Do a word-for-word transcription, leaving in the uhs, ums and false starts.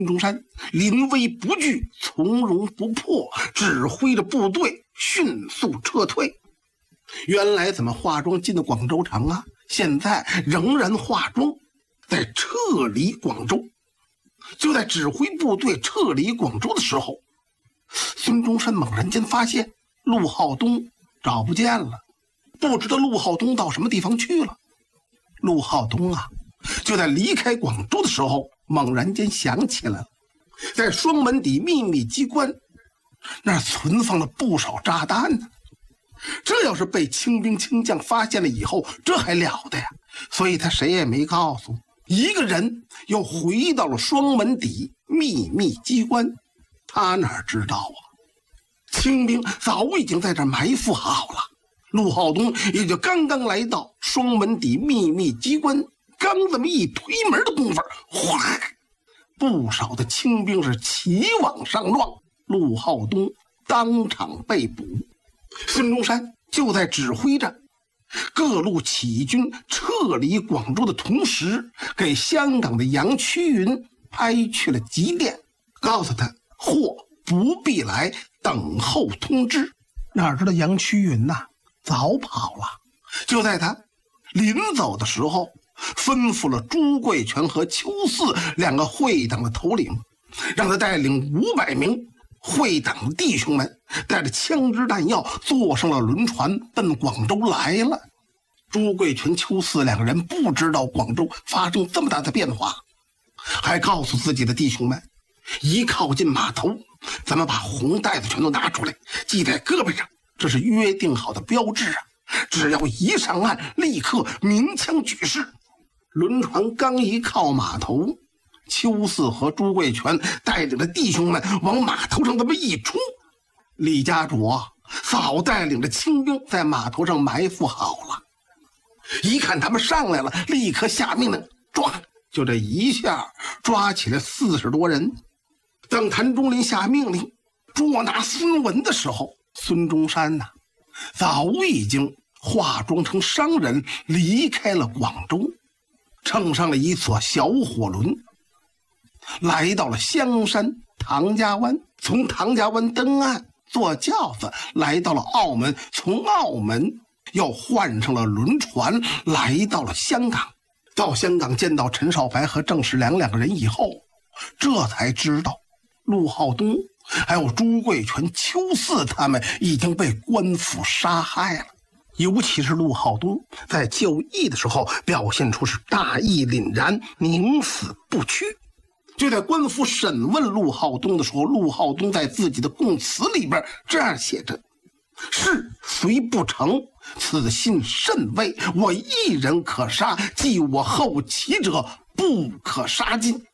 中山临危不惧，从容不迫，指挥着部队迅速撤退。原来怎么化妆进了广州城啊？现在仍然化妆，在撤离广州。就在指挥部队撤离广州的时候，孙中山猛然间发现陆浩东找不见了，不知道陆浩东到什么地方去了。陆浩东啊，就在离开广州的时候，猛然间想起来了，在双门底秘密机关那儿存放了不少炸弹呢。这要是被清兵清将发现了以后，这还了得呀！所以他谁也没告诉，一个人又回到了双门底秘密机关。他哪知道啊，清兵早已经在这埋伏好了。陆浩东也就刚刚来到双门底秘密机关，刚这么一推门的功夫，哗，不少的清兵是齐往上撞，陆浩东当场被捕。孙中山就在指挥着各路起义军撤离广州的同时，给香港的杨衢云拍去了急电，告诉他或不必来，等候通知。哪知道杨衢云呐、啊、早跑了。就在他临走的时候，吩咐了朱贵泉和邱四两个会党的头领，让他带领五百名会党的弟兄们，带着枪支弹药，坐上了轮船，奔广州来了。朱贵泉、邱四两个人不知道广州发生这么大的变化，还告诉自己的弟兄们，一靠近码头，咱们把红袋子全都拿出来，系在胳膊上，这是约定好的标志啊！只要一上岸，立刻鸣枪举示。轮船刚一靠码头，邱四和朱贵泉带领着弟兄们往码头上这么一冲，李家主啊，早带领着清兵在码头上埋伏好了。一看他们上来了，立刻下命令抓，就这一下抓起来四十多人。当谭中麟下命令捉拿孙文的时候，孙中山呐、啊，早已经化妆成商人离开了广州，乘上了一座小火轮，来到了香山唐家湾，从唐家湾登岸，坐轿子来到了澳门，从澳门又换上了轮船，来到了香港。到香港见到陈少白和郑世良两个人以后，这才知道陆浩东还有朱贵泉、邱四他们已经被官府杀害了。尤其是陆浩东在就义的时候表现出是大义凛然，宁死不屈。就在官府审问陆浩东的时候，陆浩东在自己的供词里边这样写着：事虽不成，此信甚微，我一人可杀，即我后起者不可杀尽。